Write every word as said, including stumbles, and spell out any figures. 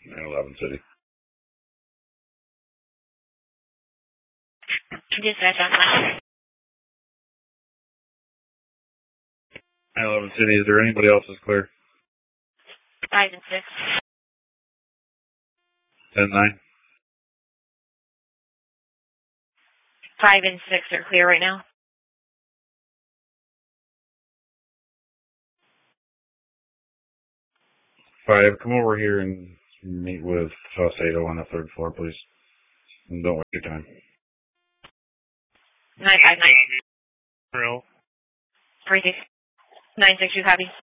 nine eleven City. Dispatch on file. nine eleven City, is there anybody else that's clear? Five and six. ten nine. Five and six are clear right now. Five, come over here and meet with Saucedo on the third floor, please. And don't waste your time. Nine five nine. Real. Three six. Nine six. You copy.